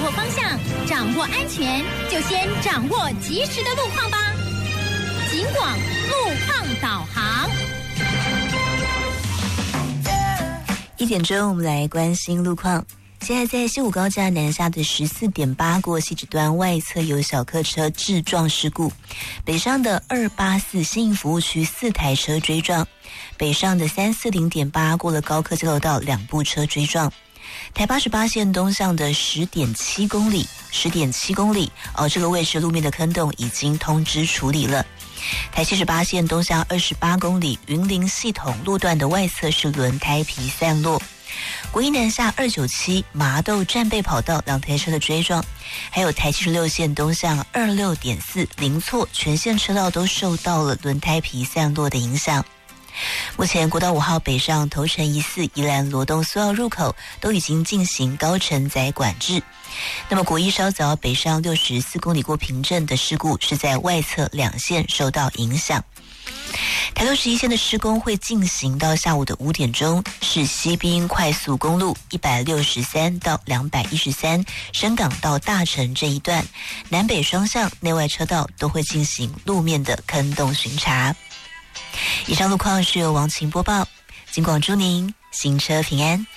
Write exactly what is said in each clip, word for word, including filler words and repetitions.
握方向，掌握安全，就先掌握及时的路况吧。警广路况导航。 一点钟，我们来关心路况。现在在西武高架南下的十四点八过汐止端外侧有小客车致撞事故，北上的二八四新营服务区四台车追撞，北上的三四零点八过了高科交流道两部车追撞。台八十八线东向的十点七公里，十点七公里哦，这个位置路面的坑洞已经通知处理了。台七十八线东向二十八公里云林系统路段的外侧是轮胎皮散落。国一南下二九七麻豆战备跑道两台车的追撞，还有台七十六线东向二六点四零错全线车道都受到了轮胎皮散落的影响。目前国道五号北上头城一四宜兰罗东苏澳入口都已经进行高承载管制。那么国一稍早北上六十四公里过平镇的事故是在外侧两线受到影响。台六十一线的施工会进行到下午的五点钟，是西滨快速公路一百六十三到两百一十三深港到大城这一段，南北双向内外车道都会进行路面的坑洞巡查。以上路况是由王晴播报，警广祝您行车平安。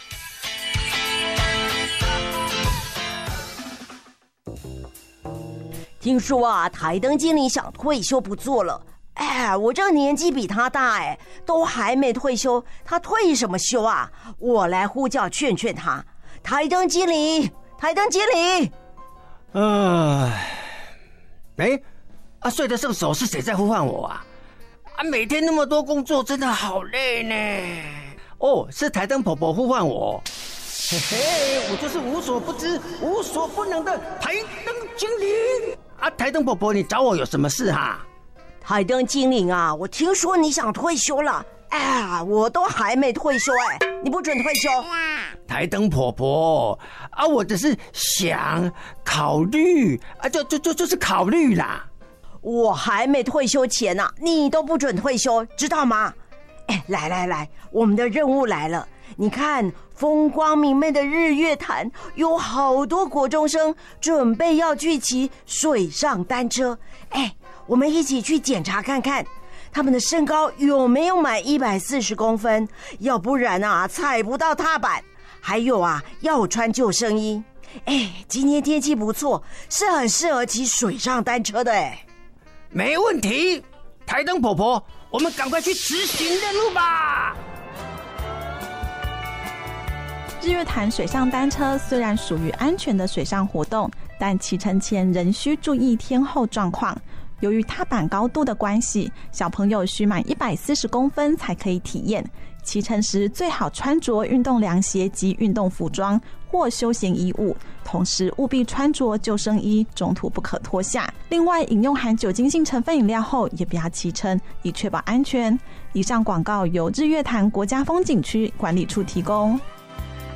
听说啊，台灯经理想退休不做了。哎，我这年纪比他大，哎，都还没退休，他退什么休啊？我来呼叫劝劝他。台灯经理，台灯经理。 呃，哎，啊，睡得正熟是谁在呼唤我啊？啊，每天那么多工作，真的好累呢。哦，是台灯婆婆呼唤我。嘿嘿，我就是无所不知、无所不能的台灯经理。啊，台灯婆婆，你找我有什么事哈？ 台灯经理啊，我听说你想退休了。哎，我都还没退休，哎，你不准退休。 台灯婆婆啊，我只是想考虑啊，就就就就是考虑啦。 我还没退休前啊，你都不准退休，知道吗？哎，来来来，我们的任务来了。你看，风光明媚的日月潭，有好多国中生准备要去骑水上单车。哎，我们一起去检查看看，他们的身高有没有满一百四十公分，要不然啊，踩不到踏板。还有啊，要穿救生衣。哎，今天天气不错，是很适合骑水上单车的。哎， 没问题，台灯婆婆，我们赶快去执行任务吧。 日月潭水上单车虽然属于安全的水上活动，但骑乘前仍需注意天候状况。由于踏板高度的关系，小朋友需满一百四十公分才可以体验。骑乘时最好穿着运动凉鞋及运动服装或休闲衣物，同时务必穿着救生衣，中途不可脱下。另外，饮用含酒精性成分饮料后也不要骑乘，以确保安全。以上广告由日月潭国家风景区管理处提供。